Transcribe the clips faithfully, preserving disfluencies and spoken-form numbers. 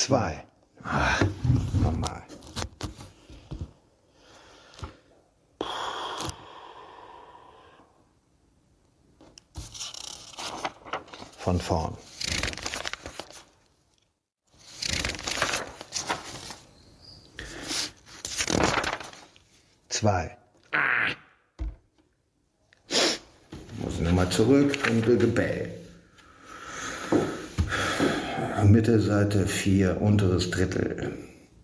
zwei. Ah, nochmal. Von vorn. Zwei. Muss nochmal zurück und Gebell. Mitte Seite vier, unteres Drittel.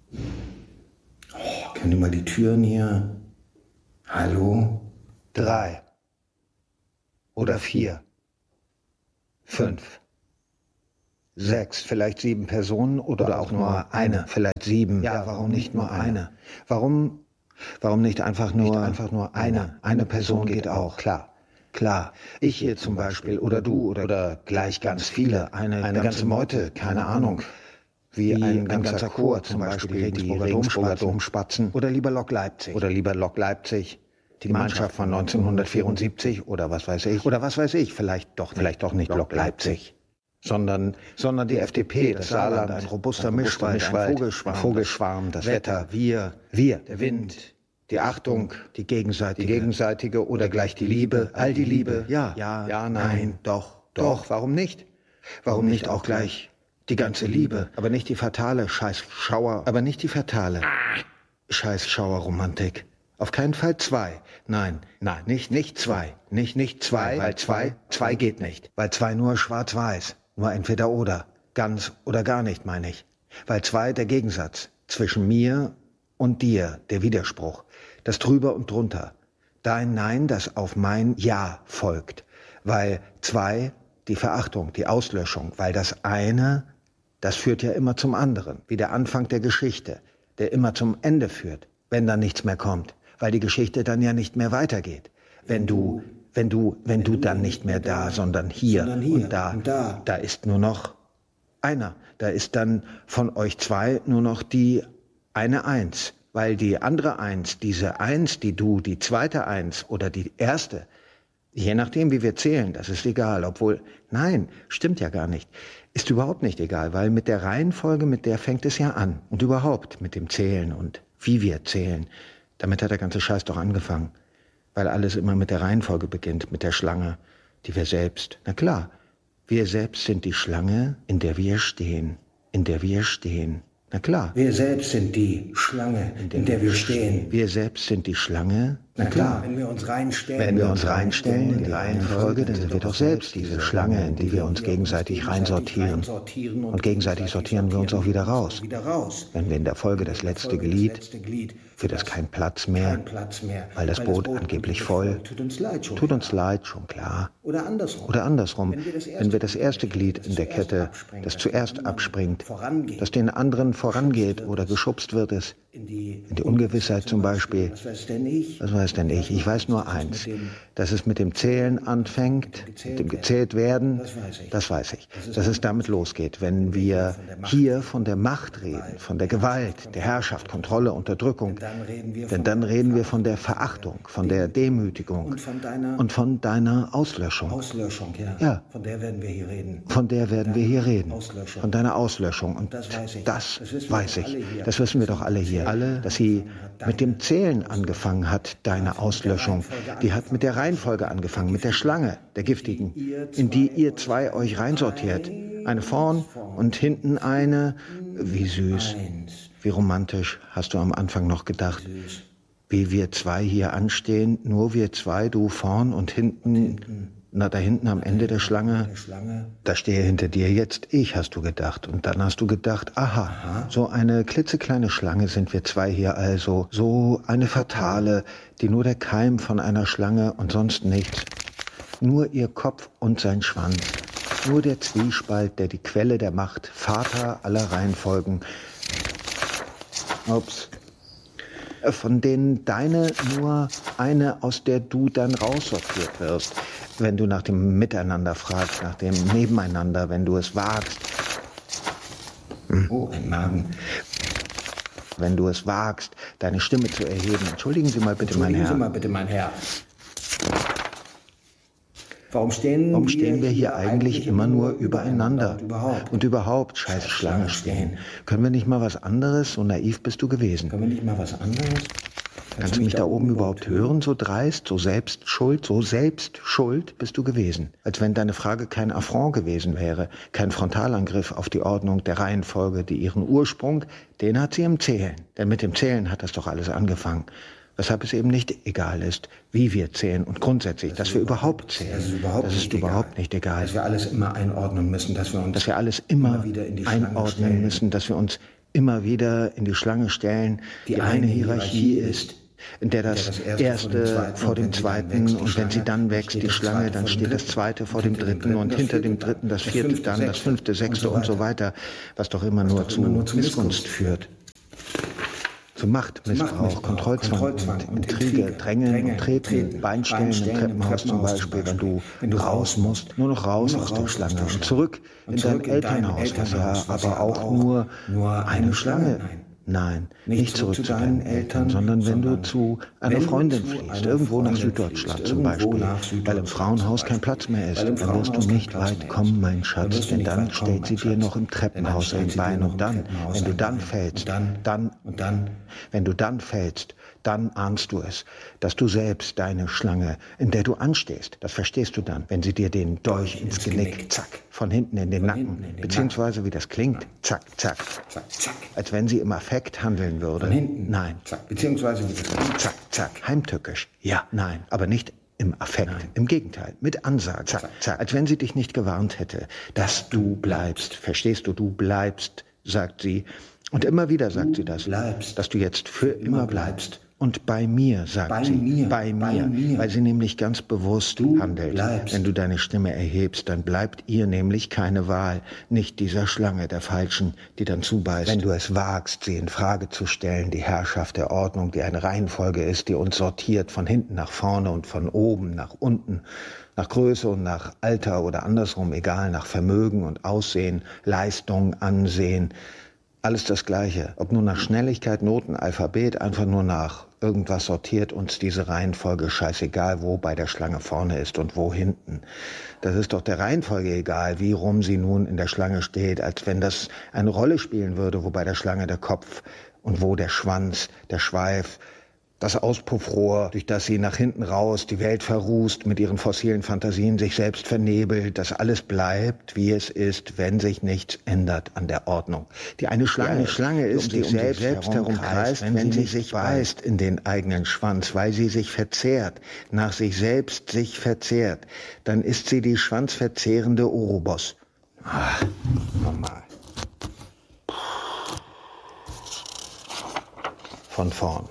Oh, kennt ihr mal die Türen hier? Hallo? Drei. Oder vier. Fünf. Sechs, vielleicht sieben Personen oder, oder auch nur eine. Vielleicht sieben. Ja, warum nicht nur eine? Warum, warum nicht einfach nur, nicht einfach nur eine? Eine Person geht auch, klar. Klar, ich hier zum Beispiel oder du oder, oder gleich ganz viele, eine, eine ganze Meute, keine Ahnung, wie ein, ein ganzer, ganzer Chor, zum Beispiel die Regensburger, Regensburger Domspatzen oder lieber Lok Leipzig oder lieber Lok Leipzig, die Mannschaft von neunzehnhundertvierundsiebzig oder was weiß ich oder was weiß ich, vielleicht doch vielleicht doch nicht Lok Leipzig, sondern sondern die F D P, das Saarland, ein robuster Mischwald, ein Vogelschwarm, Vogelschwarm, das Wetter, wir, wir, der Wind. Die Achtung, die gegenseitige, die gegenseitige oder gleich die Liebe, all die Liebe, ja, ja, ja, nein, doch, doch, warum nicht? Warum nicht auch gleich die ganze Liebe, aber nicht die fatale Scheiß-Schauer, aber nicht die fatale Scheiß-Schauer-Romantik. Auf keinen Fall zwei, nein, nein, nicht, nicht zwei, nicht, nicht zwei, weil zwei, zwei geht nicht, weil zwei nur schwarz-weiß, nur entweder oder, ganz oder gar nicht, meine ich, weil zwei der Gegensatz zwischen mir und dir, der Widerspruch, das Drüber und Drunter, dein Nein, das auf mein Ja folgt, weil zwei, die Verachtung, die Auslöschung, weil das eine, das führt ja immer zum anderen, wie der Anfang der Geschichte, der immer zum Ende führt, wenn dann nichts mehr kommt, weil die Geschichte dann ja nicht mehr weitergeht, wenn du, wenn du, wenn du dann nicht mehr da, sondern hier und da, da ist nur noch einer, da ist dann von euch zwei nur noch die eine Eins, weil die andere Eins, diese Eins, die du, die zweite Eins oder die erste, je nachdem, wie wir zählen, das ist egal, obwohl, nein, stimmt ja gar nicht, ist überhaupt nicht egal, weil mit der Reihenfolge, mit der fängt es ja an und überhaupt mit dem Zählen und wie wir zählen, damit hat der ganze Scheiß doch angefangen, weil alles immer mit der Reihenfolge beginnt, mit der Schlange, die wir selbst, na klar, wir selbst sind die Schlange, in der wir stehen, in der wir stehen. Na klar. Wir selbst sind die Schlange, in der, in der wir stehen. Wir selbst sind die Schlange. Na klar. Wenn wir uns reinstellen, wenn wir uns reinstellen in die Reihenfolge, dann sind wir doch selbst diese Schlange, in die wir uns gegenseitig reinsortieren. Und gegenseitig sortieren wir uns auch wieder raus. Wenn wir in der Folge das letzte Glied, für das kein Platz mehr, weil das Boot angeblich voll, tut uns leid, schon klar. Oder andersrum. Oder andersrum, wenn wir das erste Glied in der Kette, das zuerst abspringt, das den anderen vorangeht oder geschubst wird es, in die Ungewissheit zum Beispiel. Was weiß denn ich? Was weiß denn ich? Ich weiß nur eins, dass es mit dem Zählen anfängt, mit dem gezählt werden, das weiß ich, dass es damit losgeht, wenn wir hier von der Macht reden, von der Gewalt, der Herrschaft, Kontrolle, Unterdrückung, denn dann reden wir von der Verachtung, von der Demütigung und von deiner Auslöschung. Auslöschung, ja. ja. Von der werden wir hier reden. Von der werden wir hier reden. Von deiner Auslöschung. Und das weiß ich. Das, weiß ich. Das wissen wir doch alle hier. Alle, dass sie mit dem Zählen angefangen hat, deine Auslöschung. Die hat mit der Reihenfolge angefangen, mit der Schlange, der giftigen, in die ihr zwei euch reinsortiert. Eine vorn und hinten eine. Wie süß, wie romantisch, hast du am Anfang noch gedacht. Wie wir zwei hier anstehen, nur wir zwei, du vorn und hinten. Na, da hinten am Ende der Schlange, da stehe hinter dir jetzt ich, hast du gedacht. Und dann hast du gedacht, aha, so eine klitzekleine Schlange sind wir zwei hier also. So eine fatale, die nur der Keim von einer Schlange und sonst nichts. Nur ihr Kopf und sein Schwanz. Nur der Zwiespalt, der die Quelle der Macht, Vater aller Reihenfolgen. Ups. Von denen deine nur eine, aus der du dann raussortiert wirst. Wenn du nach dem Miteinander fragst, nach dem Nebeneinander, wenn du es wagst. Oh, ein Magen. Wenn du es wagst, deine Stimme zu erheben. Entschuldigen Sie mal bitte, mein Herr. Entschuldigen Sie mal bitte, mein Herr. Warum stehen, Warum stehen wir hier eigentlich immer nur übereinander? Und überhaupt, und überhaupt scheiß Schlange stehen. Können wir nicht mal was anderes? So naiv bist du gewesen. Können wir nicht mal was anderes? Kannst du mich da oben überhaupt hören? So dreist, so selbstschuld, so selbstschuld bist du gewesen. Als wenn deine Frage kein Affront gewesen wäre, kein Frontalangriff auf die Ordnung der Reihenfolge, die ihren Ursprung, den hat sie im Zählen. Denn mit dem Zählen hat das doch alles angefangen. Weshalb es eben nicht egal ist, wie wir zählen und grundsätzlich, dass wir überhaupt zählen. Das ist überhaupt, das ist nicht, überhaupt egal. nicht egal. Dass wir alles immer einordnen müssen, dass wir uns dass wir alles immer, immer wieder in die einordnen stellen. müssen, dass wir uns immer wieder in die Schlange stellen, die, die eine Hierarchie ist, in der das, in der das Erste, Erste vor dem Zweiten und wenn sie dann wächst, die Schlange, dann steht das Zweite vor dem Dritten und hinter dem Dritten das Vierte, dann das Fünfte, Sechste und so weiter, was doch immer nur zu Missgunst führt. Zu Machtmissbrauch, Macht Kontrollzwang, Kontrollzwang und Intrige, Drängen, Drängen und Treten, Treten Beinstellen im Treppenhaus zum Beispiel, wenn du, wenn du raus musst, nur noch raus aus der Schlange und zurück in dein Elternhaus, was ja aber auch nur, nur eine Schlange. Nein, nicht, nicht zurück zu deinen Eltern, sondern wenn du zu einer Freundin fliehst, irgendwo nach Süddeutschland zum Beispiel, weil im Frauenhaus kein Platz mehr ist, dann wirst du nicht weit kommen, mein Schatz, denn dann stellt sie dir noch im Treppenhaus ein Bein und dann, wenn du dann fällst, dann, und dann, wenn du dann fällst, dann ahnst du es, dass du selbst deine Schlange, in der du anstehst, das verstehst du dann, wenn sie dir den Dolch ins Genick, zack, von hinten in den Nacken, beziehungsweise wie das klingt, zack, zack, zack, zack, als wenn sie im Affekt handeln würde. Von hinten, nein, zack, beziehungsweise wie das klingt, zack, zack, heimtückisch, ja, nein, aber nicht im Affekt, nein. Im Gegenteil, mit Ansage, zack, zack, als wenn sie dich nicht gewarnt hätte, dass du bleibst, verstehst du, du bleibst, sagt sie, und immer wieder sagt sie das, bleibst, dass du jetzt für immer bleibst. Und bei mir, sagt bei sie, mir, bei, mir, bei mir, weil sie nämlich ganz bewusst du handelt. Bleibst. Wenn du deine Stimme erhebst, dann bleibt ihr nämlich keine Wahl, nicht dieser Schlange, der Falschen, die dann zubeißt. Wenn du es wagst, sie in Frage zu stellen, die Herrschaft der Ordnung, die eine Reihenfolge ist, die uns sortiert von hinten nach vorne und von oben nach unten, nach Größe und nach Alter oder andersrum, egal, nach Vermögen und Aussehen, Leistung, Ansehen, alles das Gleiche. Ob nur nach Schnelligkeit, Noten, Alphabet, einfach nur nach irgendwas sortiert uns diese Reihenfolge, scheißegal, wo bei der Schlange vorne ist und wo hinten. Das ist doch der Reihenfolge egal, wie rum sie nun in der Schlange steht, als wenn das eine Rolle spielen würde, wo bei der Schlange der Kopf und wo der Schwanz, der Schweif, das Auspuffrohr, durch das sie nach hinten raus die Welt verrußt, mit ihren fossilen Fantasien sich selbst vernebelt, dass alles bleibt, wie es ist, wenn sich nichts ändert an der Ordnung. Die eine Schlange, die eine Schlange ist, die um sich selbst, selbst herumkreist, wenn, wenn sie sich beißt in den eigenen Schwanz, weil sie sich verzehrt, nach sich selbst sich verzehrt, dann ist sie die schwanzverzehrende Ouroboros. Ah, nochmal. Von vorn.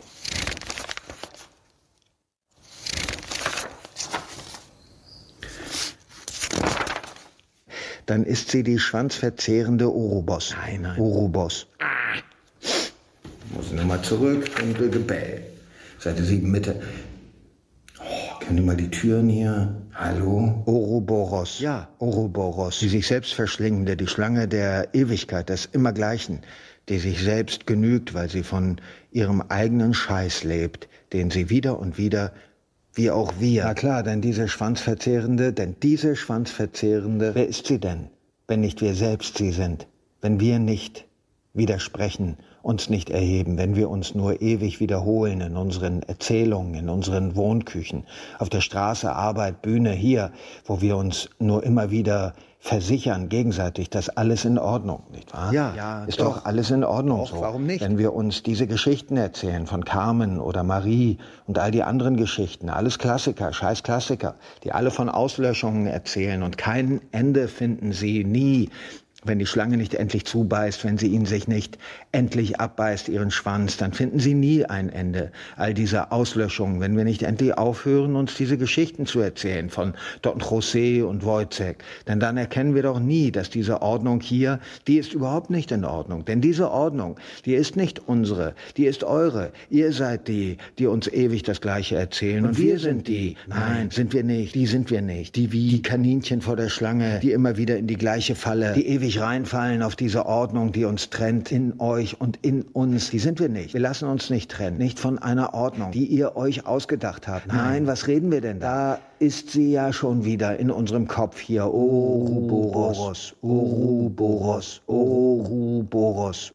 Dann ist sie die schwanzverzehrende Ouroboros. Nein, nein. Ouroboros. Ah. Muss nochmal zurück und Gebell. Seite sieben Mitte. Oh, können die mal die Türen hier? Hallo? Ouroboros. Ja, Ouroboros. Die sich selbst verschlingende, die Schlange der Ewigkeit, des Immergleichen, die sich selbst genügt, weil sie von ihrem eigenen Scheiß lebt, den sie wieder und wieder wie auch wir. Na klar, denn diese Schwanzverzehrende, denn diese Schwanzverzehrende, wer ist sie denn, wenn nicht wir selbst sie sind? Wenn wir nicht widersprechen, uns nicht erheben, wenn wir uns nur ewig wiederholen in unseren Erzählungen, in unseren Wohnküchen, auf der Straße, Arbeit, Bühne, hier, wo wir uns nur immer wieder versichern gegenseitig, dass alles in Ordnung, nicht wahr? Ja, ja ist doch, doch alles in Ordnung doch, so. Warum nicht? Wenn wir uns diese Geschichten erzählen von Carmen oder Marie und all die anderen Geschichten, alles Klassiker, scheiß Klassiker, die alle von Auslöschungen erzählen und kein Ende finden sie nie, wenn die Schlange nicht endlich zubeißt, wenn sie ihn sich nicht endlich abbeißt, ihren Schwanz, dann finden sie nie ein Ende. All diese Auslöschungen, wenn wir nicht endlich aufhören, uns diese Geschichten zu erzählen von Don José und Wojciech, denn dann erkennen wir doch nie, dass diese Ordnung hier, die ist überhaupt nicht in Ordnung. Denn diese Ordnung, die ist nicht unsere, die ist eure. Ihr seid die, die uns ewig das Gleiche erzählen. Und, und wir sind die. Nein, sind wir nicht. Die sind wir nicht. Die wie die Kaninchen vor der Schlange, die immer wieder in die gleiche Falle, die ewig reinfallen auf diese Ordnung, die uns trennt, in euch und in uns. Die sind wir nicht. Wir lassen uns nicht trennen. Nicht von einer Ordnung, die ihr euch ausgedacht habt. Nein, Nein was reden wir denn da? ist sie ja schon wieder in unserem Kopf hier. Ouroboros, Ouroboros, Ouroboros,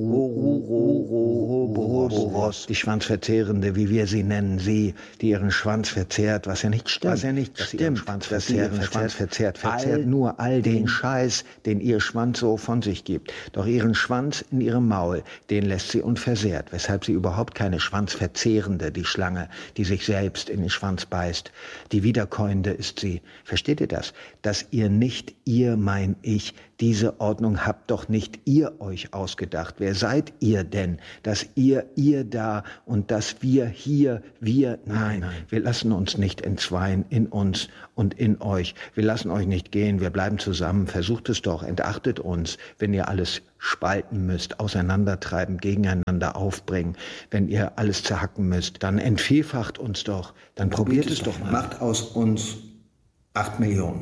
Ouroboros. Die Schwanzverzehrende, wie wir sie nennen, sie, die ihren Schwanz verzehrt, was ja nicht stimmt. Was ja nicht dass stimmt, Schwanz dass sie ihren Schwanz verzehrt. Verzehrt nur all den Scheiß, den ihr Schwanz so von sich gibt. Doch ihren Schwanz in ihrem Maul, den lässt sie unversehrt, weshalb sie überhaupt keine Schwanzverzehrende, die Schlange, die sich selbst in den Schwanz beißt, die Wiederkäuende ist sie. Versteht ihr das? Dass ihr nicht, ihr mein Ich, diese Ordnung habt doch nicht ihr euch ausgedacht. Wer seid ihr denn? Dass ihr, ihr da und dass wir hier, wir, nein, nein. Wir lassen uns nicht entzweien in uns und in euch. Wir lassen euch nicht gehen, wir bleiben zusammen. Versucht es doch, entachtet uns, wenn ihr alles spalten müsst, auseinandertreiben, gegeneinander aufbringen. Wenn ihr alles zerhacken müsst, dann entvielfacht uns doch. Dann probiert, probiert es doch mal. Macht aus uns acht Millionen.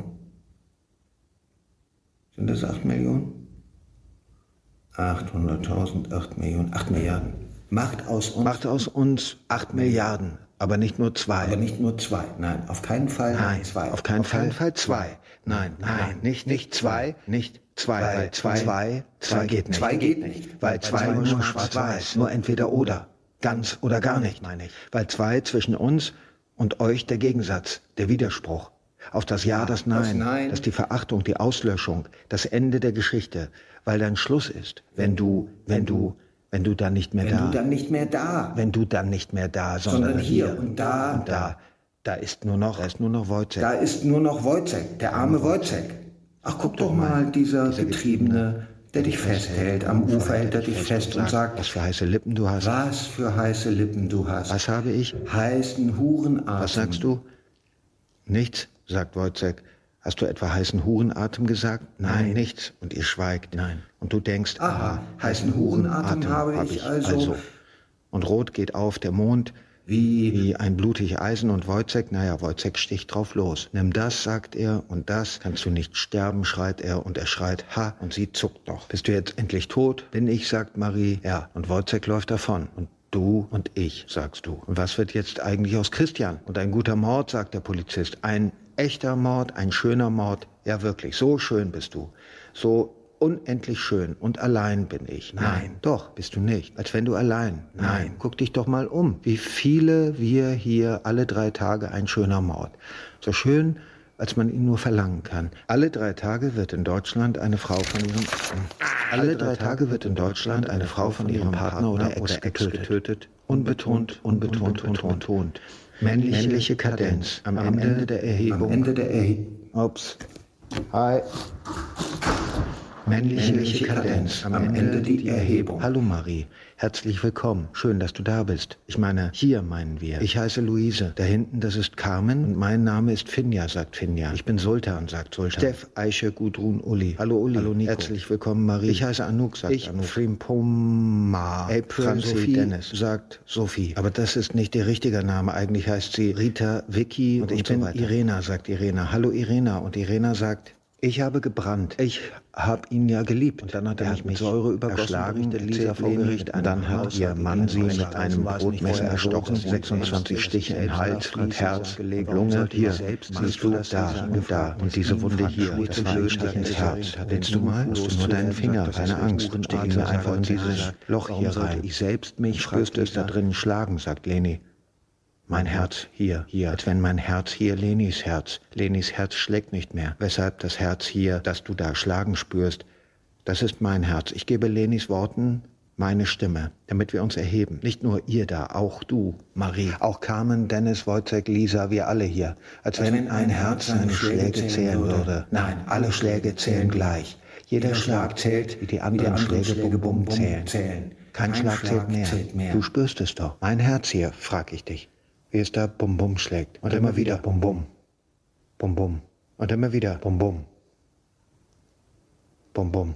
Sind das acht Millionen? achthunderttausend, acht Millionen, acht Milliarden. Macht aus uns... Macht aus uns acht Milliarden, aber nicht nur zwei. Aber nicht nur zwei, nein, auf keinen Fall nein, zwei. Auf keinen, auf Fall, keinen Fall zwei. Nein, nein, nein, nicht, nicht zwei, nicht zwei, weil, weil zwei, zwei, zwei geht nicht. Zwei geht nicht. Weil, weil zwei, zwei nur schwarz-weiß, nur entweder oder, ganz oder gar nicht, meine ich. Weil zwei zwischen uns und euch der Gegensatz, der Widerspruch. Auf das Ja, das Nein, das Nein, das die Verachtung, die Auslöschung, das Ende der Geschichte, weil dann Schluss ist, wenn du, wenn du, wenn du dann nicht mehr wenn da, wenn du dann nicht mehr da, wenn du dann nicht mehr da, sondern, sondern hier und da und da, da ist nur noch, da ist nur noch Wojciech. Da ist nur noch Wojciech, der arme Wojciech. Ach, guck doch mal, dieser Getriebene, der dich festhält, am Ufer hält er dich fest und sagt, was für heiße Lippen du hast. Was für heiße Lippen du hast. Was habe ich? Heißen Hurenatem. Was sagst du? Nichts, sagt Wojciech. Hast du etwa heißen Hurenatem gesagt? Nein, Nein, nichts. Und ihr schweigt. Nein. Und du denkst, aha, heißen Hurenatem Atem habe ich also. also. Und rot geht auf der Mond, wie, wie ein blutig Eisen und Wojciech, naja, Wojciech sticht drauf los. Nimm das, sagt er, und das kannst du nicht sterben, schreit er, und er schreit, ha, und sie zuckt noch. Bist du jetzt endlich tot? Bin ich, sagt Marie. Ja, und Wojciech läuft davon. Und du und ich, sagst du. Und was wird jetzt eigentlich aus Christian? Und ein guter Mord, sagt der Polizist. Ein echter Mord, ein schöner Mord. Ja, wirklich, so schön bist du. So unendlich schön. Und allein bin ich. Nein. Nein, doch, bist du nicht. Als wenn du allein. Nein. Nein, guck dich doch mal um. Wie viele wir hier alle drei Tage ein schöner Mord. So schön, als man ihn nur verlangen kann. Alle drei Tage wird in Deutschland eine Frau von ihrem... Alle drei Tage wird in Deutschland eine Frau von ihrem Partner oder Ex getötet. Unbetont, unbetont, unbetont. Männliche, Männliche Kadenz. Am, am Ende der Erhebung. Am Ende der Erhebung. Ups. Hi. Männliche, Männliche Kadenz. Am, am Ende die Erhebung. Hallo Marie. Herzlich willkommen. Schön, dass du da bist. Ich meine, hier meinen wir. Ich heiße Luise. Da hinten, das ist Carmen. Und mein Name ist Finja, sagt Finja. Ich bin Sultan, sagt Sultan. Steff, Aische, Gudrun, Uli. Hallo Uli. Hallo Nico. Herzlich willkommen, Marie. Ich heiße Anouk, sagt ich Anouk. Frimpoma. April, Sophie, Dennis, sagt Sophie. Aber das ist nicht ihr richtiger Name. Eigentlich heißt sie Rita, Vicky und, und ich bin so Irena, sagt Irena. Hallo Irena. Und Irena sagt, ich habe gebrannt. Ich habe ihn ja geliebt. Und dann hat er mich mit Säure übergossen, berichtet Lisa vor Gericht. Und dann hat ihr Mann sie mit einem Brotmesser erstochen, sechsundzwanzig Stiche in Hals und Herz und Lunge. Hier, siehst du, da und da. Und diese Wunde hier, das war ein Stich ins Herz. Willst du mal? Musst du nur deinen Finger, keine Angst. Steck ihn mir einfach in dieses Loch hier rein. Ich selbst mich, spürst du es da drinnen schlagen, sagt Leni. Mein Herz hier, hier, als wenn mein Herz hier Lenis Herz. Lenis Herz schlägt nicht mehr. Weshalb das Herz hier, das du da schlagen spürst, das ist mein Herz. Ich gebe Lenis Worten meine Stimme, damit wir uns erheben. Nicht nur ihr da, auch du, Marie. Auch Carmen, Dennis, Wojciech, Lisa, wir alle hier. Als, als wenn ein Herz seine Schläge zählen würde. Nein, alle Schläge zählen gleich. Jeder Schlag zählt, wie die anderen Schläge bum bum zählen. Kein Schlag zählt mehr. Du spürst es doch. Mein Herz hier, frag ich dich. Wie es da bum bum schlägt. Und immer wieder bum bum. Bum bum. Und immer wieder bum bum. Bum bum.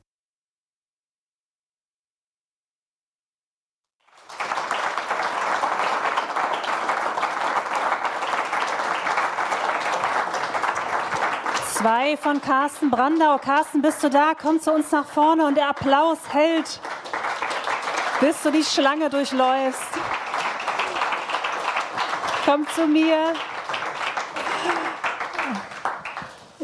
Zwei von Carsten Brandau. Carsten, bist du da? Komm zu uns nach vorne und der Applaus hält, bis du die Schlange durchläufst. Komm zu mir.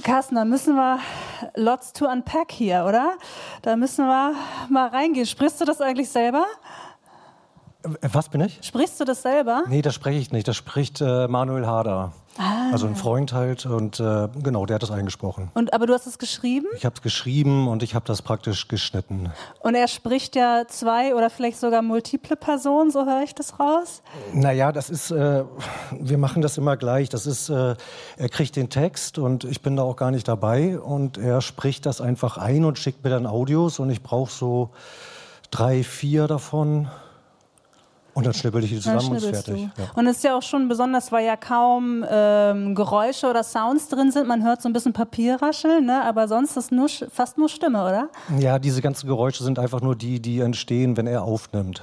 Carsten, da müssen wir lots to unpack hier, oder? Da müssen wir mal reingehen. Sprichst du das eigentlich selber? Was bin ich? Sprichst du das selber? Nee, das spreche ich nicht. Das spricht äh, Manuel Harder. Ah. Also ein Freund halt. Und äh, genau, der hat das eingesprochen. Und, aber du hast es geschrieben? Ich habe es geschrieben und ich habe das praktisch geschnitten. Und er spricht ja zwei oder vielleicht sogar multiple Personen, so höre ich das raus? Naja, das ist, äh, wir machen das immer gleich. Das ist, äh, er kriegt den Text und ich bin da auch gar nicht dabei. Und er spricht das einfach ein und schickt mir dann Audios. Und ich brauche so drei, vier davon. Und dann schnippel ich die zusammen und ist fertig. Ja. Und es ist ja auch schon besonders, weil ja kaum ähm, Geräusche oder Sounds drin sind. Man hört so ein bisschen Papier rascheln, ne? Aber sonst ist nur, fast nur Stimme, oder? Ja, diese ganzen Geräusche sind einfach nur die, die entstehen, wenn er aufnimmt.